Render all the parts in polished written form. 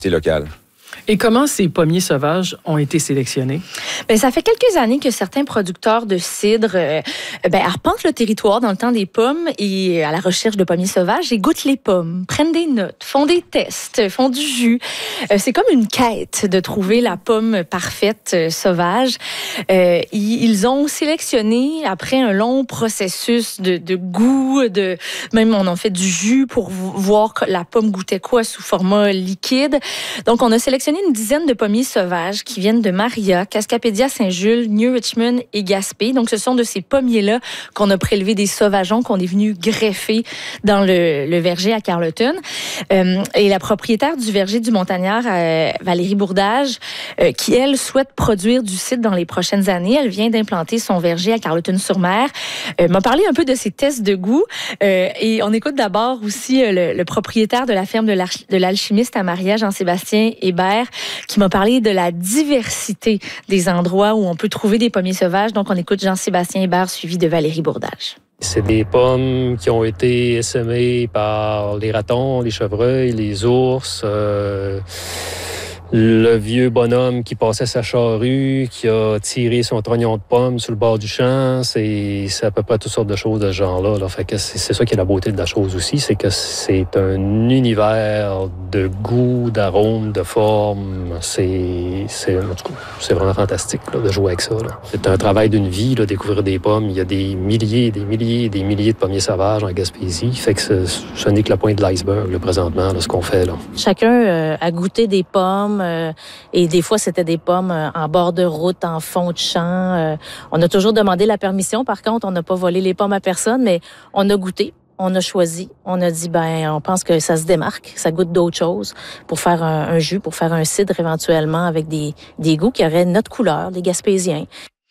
local. Et comment ces pommiers sauvages ont été sélectionnés? Bien, ça fait quelques années que certains producteurs de cidre arpentent le territoire dans le temps des pommes et à la recherche de pommiers sauvages et goûtent les pommes, prennent des notes, font des tests, font du jus. C'est comme une quête de trouver la pomme parfaite sauvage. Ils ont sélectionné, après un long processus de goût, même on en fait du jus pour voir que la pomme goûtait quoi sous format liquide. Donc, on a sélectionné une dizaine de pommiers sauvages qui viennent de Maria, Cascapédia, Saint-Jules, New Richmond et Gaspé. Donc, ce sont de ces pommiers-là qu'on a prélevé des sauvageons qu'on est venu greffer dans le verger à Carleton. Et la propriétaire du verger du Montagnard, Valérie Bourdage, qui, elle, souhaite produire du cidre dans les prochaines années. Elle vient d'implanter son verger à Carleton-sur-Mer. M'a parlé un peu de ses tests de goût. Et on écoute d'abord aussi le propriétaire de la ferme de l'alchimiste à Maria, Jean-Sébastien Hébert, qui m'a parlé de la diversité des endroits où on peut trouver des pommiers sauvages. Donc, on écoute Jean-Sébastien Hébert, suivi de Valérie Bourdage. C'est des pommes qui ont été essaimées par les ratons, les chevreuils, les ours, le vieux bonhomme qui passait sa charrue, qui a tiré son trognon de pomme sur le bord du champ. C'est à peu près toutes sortes de choses de ce genre-là. Là. Fait que c'est ça qui est la beauté de la chose aussi, c'est que c'est un univers de goût, d'arôme, de forme. C'est vraiment fantastique là, de jouer avec ça. Là. C'est un travail d'une vie, là, découvrir des pommes. Il y a des milliers de pommiers sauvages en Gaspésie. Fait que ce n'est que la pointe de l'iceberg, là, présentement, là, ce qu'on fait. Là. Chacun a goûté des pommes. Et des fois, c'était des pommes en bord de route, en fond de champ. On a toujours demandé la permission. Par contre, on n'a pas volé les pommes à personne, mais on a goûté. On a choisi. On a dit, on pense que ça se démarque. Ça goûte d'autres choses pour faire un jus, pour faire un cidre éventuellement avec des goûts qui auraient notre couleur, des Gaspésiens.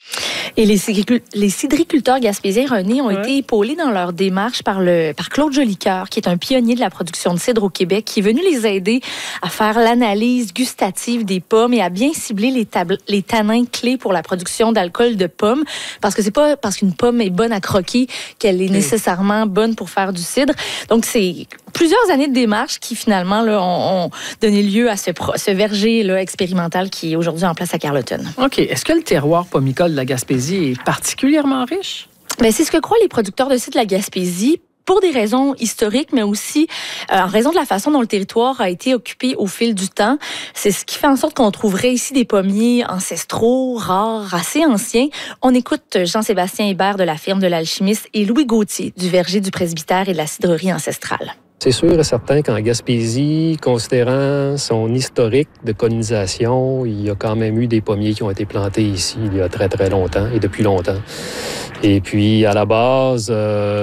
Et les cidriculteurs gaspésiens, René, ont été épaulés dans leur démarche par Claude Jolicoeur, qui est un pionnier de la production de cidre au Québec, qui est venu les aider à faire l'analyse gustative des pommes et à bien cibler les tanins clés pour la production d'alcool de pommes. Parce que c'est pas parce qu'une pomme est bonne à croquer qu'elle est nécessairement bonne pour faire du cidre. Donc, c'est plusieurs années de démarche qui, finalement, là, ont donné lieu à ce verger là, expérimental qui est aujourd'hui en place à Carleton. OK. Est-ce que le terroir pommicole de la Gaspésie est particulièrement riche? Bien, c'est ce que croient les producteurs de cidre de la Gaspésie, pour des raisons historiques, mais aussi en raison de la façon dont le territoire a été occupé au fil du temps. C'est ce qui fait en sorte qu'on trouverait ici des pommiers ancestraux, rares, assez anciens. On écoute Jean-Sébastien Hébert de la ferme de l'Alchimiste et Louis Gauthier du verger du Presbytère et de la cidrerie ancestrale. C'est sûr et certain qu'en Gaspésie, considérant son historique de colonisation, il y a quand même eu des pommiers qui ont été plantés ici il y a très, très longtemps et depuis longtemps. Et puis, à la base,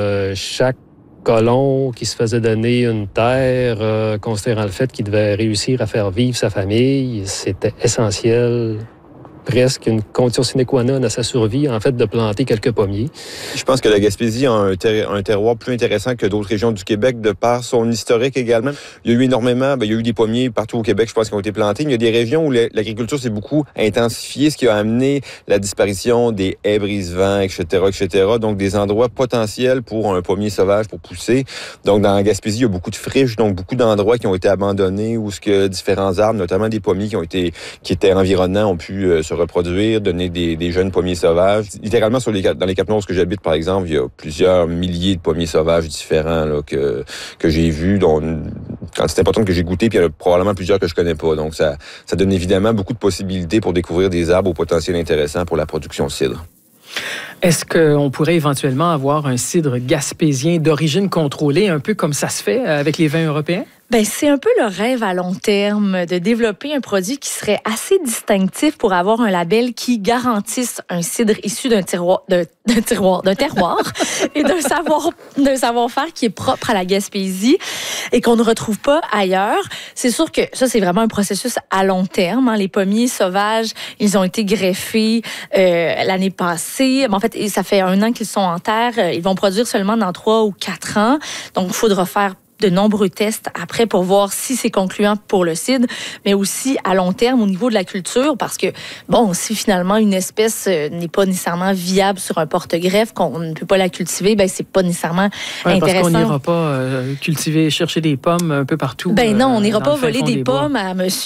chaque colon qui se faisait donner une terre, considérant le fait qu'il devait réussir à faire vivre sa famille, c'était essentiel, presque une condition sine qua non à sa survie, en fait, de planter quelques pommiers. Je pense que la Gaspésie a un terroir plus intéressant que d'autres régions du Québec de par son historique également. Il y a eu énormément, il y a eu des pommiers partout au Québec, je pense, qui ont été plantés. Il y a des régions où l'agriculture s'est beaucoup intensifiée, ce qui a amené la disparition des haies brise-vent, etc. Donc, des endroits potentiels pour un pommier sauvage pour pousser. Donc, dans la Gaspésie, il y a beaucoup de friches, donc beaucoup d'endroits qui ont été abandonnés où ce que différents arbres, notamment des pommiers qui étaient environnants, ont pu se reproduire, donner des jeunes pommiers sauvages. Littéralement, dans les Cap-Noirs que j'habite, par exemple, il y a plusieurs milliers de pommiers sauvages différents là, que j'ai vus, dont quand c'est important que j'ai goûté, puis il y en a probablement plusieurs que je connais pas. Donc, ça donne évidemment beaucoup de possibilités pour découvrir des arbres au potentiel intéressant pour la production de cidre. Est-ce qu'on pourrait éventuellement avoir un cidre gaspésien d'origine contrôlée, un peu comme ça se fait avec les vins européens? Ben, c'est un peu le rêve à long terme de développer un produit qui serait assez distinctif pour avoir un label qui garantisse un cidre issu d'un terroir et d'un savoir-faire qui est propre à la Gaspésie et qu'on ne retrouve pas ailleurs. C'est sûr que ça, c'est vraiment un processus à long terme. Hein. Les pommiers sauvages, ils ont été greffés l'année passée. En fait, ça fait 1 an qu'ils sont en terre. Ils vont produire seulement dans 3 ou 4 ans. Donc, il faudra faire de nombreux tests après pour voir si c'est concluant pour le cidre, mais aussi à long terme au niveau de la culture, parce que, bon, si finalement une espèce n'est pas nécessairement viable sur un porte-greffe, qu'on ne peut pas la cultiver, ben c'est pas nécessairement intéressant. Parce qu'on n'ira pas cultiver, chercher des pommes un peu partout. Ben non, on n'ira pas voler des pommes à monsieur